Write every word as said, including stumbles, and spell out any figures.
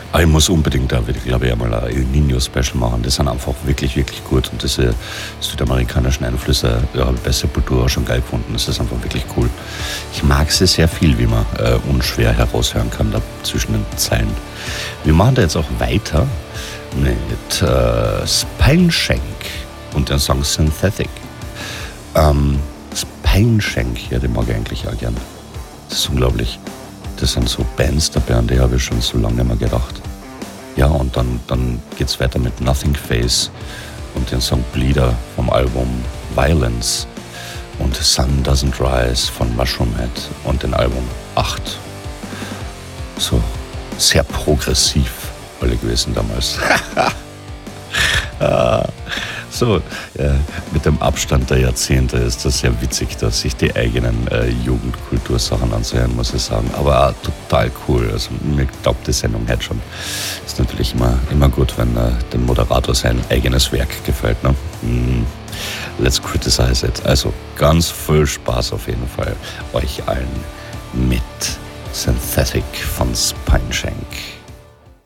Aber ich muss unbedingt da, glaube ich, einmal ein El Nino-Special machen. Die sind einfach wirklich, wirklich gut. Und diese südamerikanischen Einflüsse, ja, habe ich bei Sepultura auch schon geil gefunden. Das ist einfach wirklich cool. Ich mag sie sehr viel, wie man äh, unschwer heraushören kann, da zwischen den Zeilen. Wir machen da jetzt auch weiter mit äh, Spineshank und den Song Synthetic. Ähm, Spineshank, ja, den mag ich eigentlich auch gern. Das ist unglaublich. Das sind so Bands dabei, an die habe ich schon so lange nicht mehr gedacht. Ja, und dann, dann geht's weiter mit Nothing Face und den Song Bleeder vom Album Violence und Sun Doesn't Rise von Mushroomhead und den Album acht. So sehr progressiv alle gewesen damals. So, äh, mit dem Abstand der Jahrzehnte ist das sehr witzig, dass sich die eigenen äh, Jugendkultursachen anzuhören, muss ich sagen. Aber auch total cool. Also mir glaubt die Sendung halt schon. Ist natürlich immer, immer gut, wenn äh, dem Moderator sein eigenes Werk gefällt. Ne? Mm, let's criticize it. Also ganz viel Spaß auf jeden Fall euch allen mit Synthetic von Spineshank.